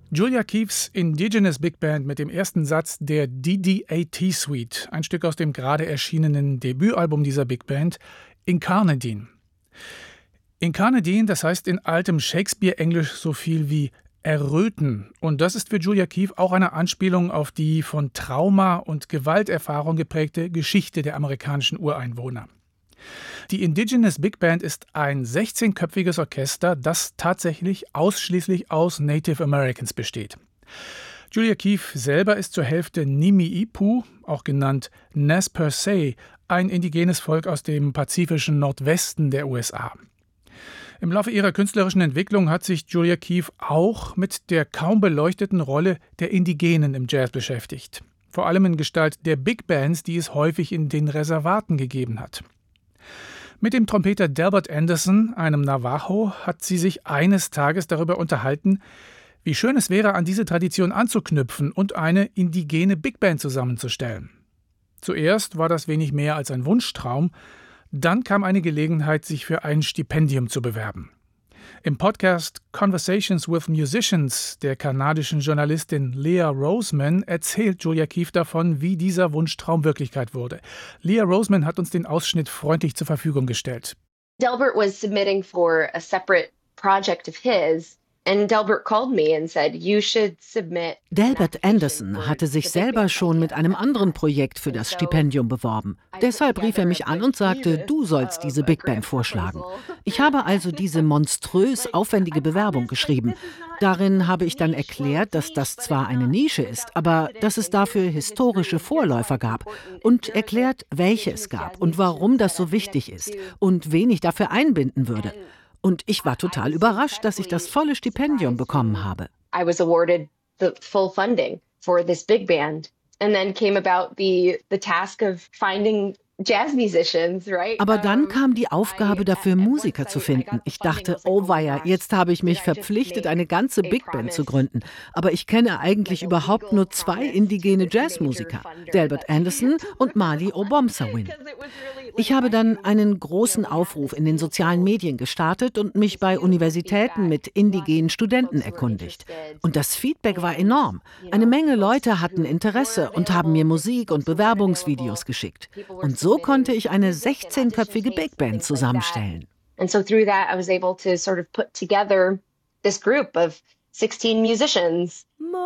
Julia Keefes Indigenous Big Band mit dem ersten Satz der DDAT Suite, ein Stück aus dem gerade erschienenen Debütalbum dieser Big Band, Incarnadine. Incarnadine, das heißt in altem Shakespeare-Englisch so viel wie erröten. Und das ist für Julia Keefe auch eine Anspielung auf die von Trauma und Gewalterfahrung geprägte Geschichte der amerikanischen Ureinwohner. Die Indigenous Big Band ist ein 16-köpfiges Orchester, das tatsächlich ausschließlich aus Native Americans besteht. Julia Keefe selber ist zur Hälfte Nimi-Ipu, auch genannt Nez Perce, ein indigenes Volk aus dem pazifischen Nordwesten der USA. Im Laufe ihrer künstlerischen Entwicklung hat sich Julia Keefe auch mit der kaum beleuchteten Rolle der Indigenen im Jazz beschäftigt. Vor allem in Gestalt der Big Bands, die es häufig in den Reservaten gegeben hat. Mit dem Trompeter Delbert Anderson, einem Navajo, hat sie sich eines Tages darüber unterhalten, wie schön es wäre, an diese Tradition anzuknüpfen und eine indigene Big Band zusammenzustellen. Zuerst war das wenig mehr als ein Wunschtraum, dann kam eine Gelegenheit, sich für ein Stipendium zu bewerben. Im Podcast Conversations with Musicians der kanadischen Journalistin Leah Roseman erzählt Julia Keefe davon, wie dieser Wunschtraum Wirklichkeit wurde. Leah Roseman hat uns den Ausschnitt freundlich zur Verfügung gestellt. Delbert was submitting for a separate project of his. And Delbert called me and said, you should submit. Delbert Anderson hatte sich selber schon mit einem anderen Projekt für das Stipendium beworben. Deshalb rief er mich an und sagte, du sollst diese Big Band vorschlagen. Ich habe also diese monströs aufwendige Bewerbung geschrieben. Darin habe ich dann erklärt, dass das zwar eine Nische ist, aber dass es dafür historische Vorläufer gab. Und erklärt, welche es gab und warum das so wichtig ist und wen ich dafür einbinden würde. Und ich war total überrascht, dass ich das volle Stipendium bekommen habe. I was awarded the full funding for this big band. And then came about the task of finding jazz musicians, right? Aber dann kam die Aufgabe dafür, Musiker zu finden. Ich dachte, oh weia, jetzt habe ich mich verpflichtet, eine ganze Big Band zu gründen. Aber ich kenne eigentlich überhaupt nur 2 indigene Jazzmusiker, Delbert Anderson und Mali Obomsawin. Ich habe dann einen großen Aufruf in den sozialen Medien gestartet und mich bei Universitäten mit indigenen Studenten erkundigt. Und das Feedback war enorm. Eine Menge Leute hatten Interesse und haben mir Musik und Bewerbungsvideos geschickt. Und so konnte ich eine 16-köpfige Big Band zusammenstellen. And so through that I was able to sort of put together this group of 16 musicians.